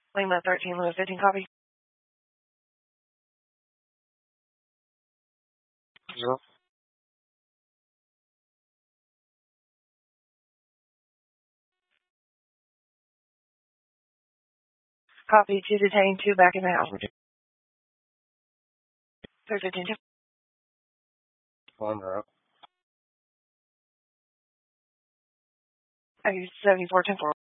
Lima 13, Lima 15, copy. Zero. Copy, 2 detained, 2 back in the house. 315, 2. On route. 74, 10 4.